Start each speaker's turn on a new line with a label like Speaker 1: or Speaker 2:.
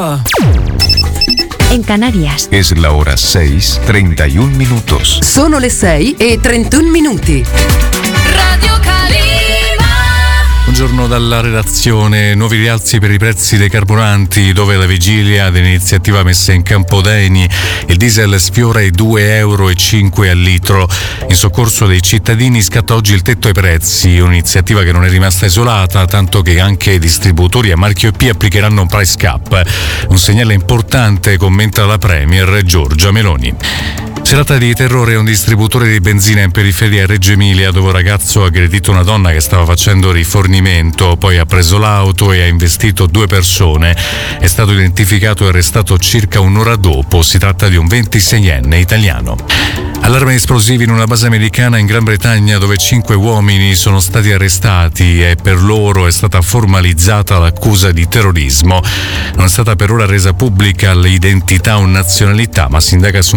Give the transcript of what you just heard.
Speaker 1: En Canarias.
Speaker 2: Es la hora 6:31 minutos.
Speaker 3: Sono le 6:31.
Speaker 4: Radio Calima.
Speaker 5: Buongiorno dalla redazione. Nuovi rialzi per i prezzi dei carburanti, dove la vigilia dell'iniziativa messa in campo da Eni il diesel sfiora i 2,05 € al litro. In soccorso dei cittadini scatta oggi il tetto ai prezzi, un'iniziativa che non è rimasta isolata, tanto che anche i distributori a marchio EP applicheranno un price cap. Un segnale importante, commenta la Premier Giorgia Meloni. Serata di terrore a un distributore di benzina in periferia a Reggio Emilia, dove un ragazzo ha aggredito una donna che stava facendo rifornimento, poi ha preso l'auto e ha investito 2 persone. È stato identificato e arrestato circa un'ora dopo. Si tratta di un 26enne italiano. Allarme esplosivi in una base americana in Gran Bretagna, dove 5 uomini sono stati arrestati e per loro è stata formalizzata l'accusa di terrorismo. Non è stata per ora resa pubblica l'identità o nazionalità, ma si indaga su